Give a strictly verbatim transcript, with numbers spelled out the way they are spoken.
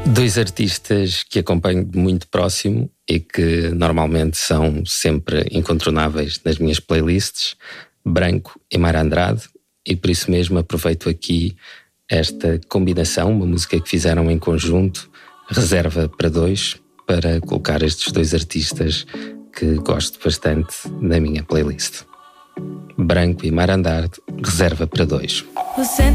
Dois artistas que acompanho de muito próximo e que normalmente são sempre incontornáveis nas minhas playlists, Branco e Mara Andrade, e por isso mesmo aproveito aqui esta combinação, uma música que fizeram em conjunto, Reserva para Dois, para colocar estes dois artistas que gosto bastante na minha playlist. Branco e Mara Andrade, Reserva para Dois. Você